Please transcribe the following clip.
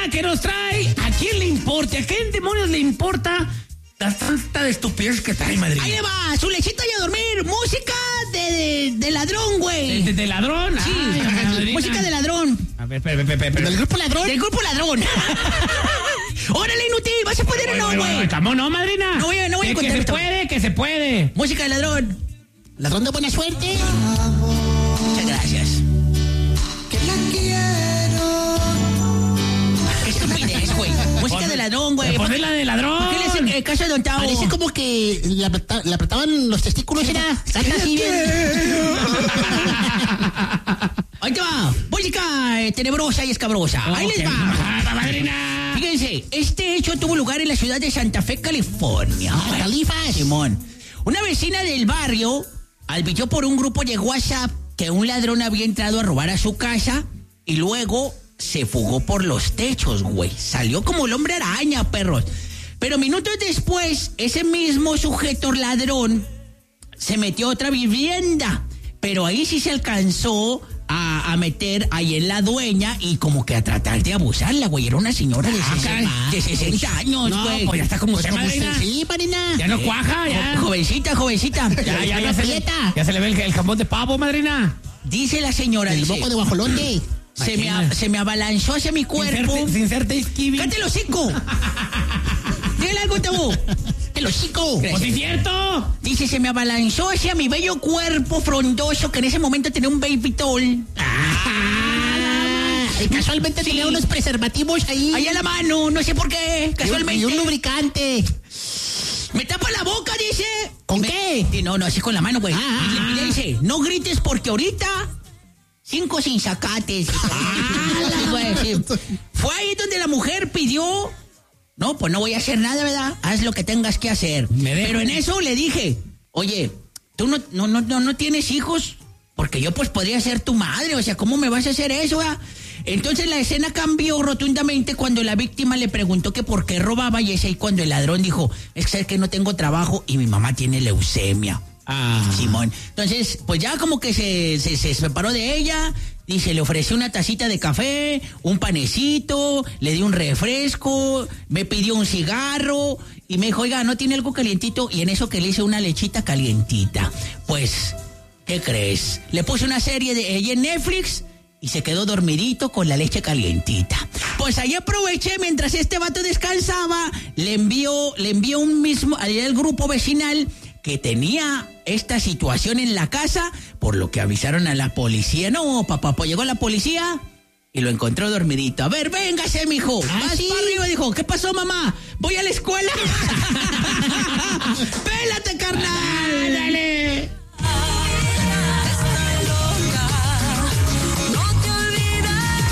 ¿qué nos trae? ¿A quién le importa? ¿A quién demonios le importa la tanta de estupidez que trae, madrina? Ahí le va, su lechita y a dormir. Música de ladrón, güey. ¿De ladrón? Sí, Ay, música de ladrón. A ver, espera. ¿Del grupo ladrón? Del grupo ladrón. ¡Órale, inútil! ¿Vas a poder o no, güey? ¿Cómo no, madrina? No voy a contar que esto. Que se puede. Música de ladrón. ¿Ladrón de buena suerte? Muchas gracias. Que la quiero. Qué estupidez, güey. Música de ladrón, güey. Poner la de ladrón. ¿Qué le hace el caso de Don Tavo? Parece como que le apretaban los testículos. Era. Santa así bien. Ahí te va. Música tenebrosa y escabrosa. Ahí les va. Madrina. Fíjense, este hecho tuvo lugar en la ciudad de Santa Fe, California. Califas. Simón. Una vecina del barrio advirtió por un grupo de WhatsApp que un ladrón había entrado a robar a su casa y luego se fugó por los techos, güey. Salió como el hombre araña, perros. Pero minutos después, ese mismo sujeto ladrón se metió a otra vivienda. Pero ahí sí se alcanzó a meter ahí en la dueña y como que a tratar de abusarla, güey. Era una señora de 60 años, güey. No, pues ya está como usted, madrina. Sí, madrina. Ya no cuaja, ya. Jovencita. Ya se le ve el jamón de pavo, madrina. Dice la señora, El dice, boco de guajolote. se me abalanzó hacia mi cuerpo. Sin ser Thanksgiving. ¡Cállate el hocico! Dile algo, Tabú. ¡El hocico! Pues sí, cierto. Dice, se me abalanzó hacia mi bello cuerpo frondoso que en ese momento tenía un baby doll. Y casualmente tenía unos preservativos ahí. Ahí a la mano, no sé por qué, casualmente. Y un lubricante. Me tapa la boca, dice. ¿Con qué? No, así con la mano, güey. Y le dice, no grites porque ahorita 5 sin sacates. Sí. Fue ahí donde la mujer pidió, no, pues no voy a hacer nada, ¿verdad? Haz lo que tengas que hacer. Pero en eso le dije, oye, tú no tienes hijos, porque yo pues podría ser tu madre, o sea, ¿cómo me vas a hacer eso, verdad? Entonces la escena cambió rotundamente cuando la víctima le preguntó que por qué robaba y es ahí cuando el ladrón dijo, es que no tengo trabajo y mi mamá tiene leucemia. Simón. Entonces, pues ya como que se separó de ella, dice, le ofreció una tacita de café, un panecito, le di un refresco, me pidió un cigarro y me dijo, oiga, ¿no tiene algo calientito? Y en eso que le hice una lechita calientita. Pues, ¿qué crees? Le puse una serie de ella en Netflix y se quedó dormidito con la leche calientita. Pues ahí aproveché mientras este vato descansaba, le envió un mismo al grupo vecinal que tenía esta situación en la casa, por lo que avisaron a la policía. No, papá, pues llegó la policía y lo encontró dormidito. A ver, véngase, mijo. Vas para arriba, dijo. ¿Qué pasó, mamá? Voy a la escuela. Pélate, carnal.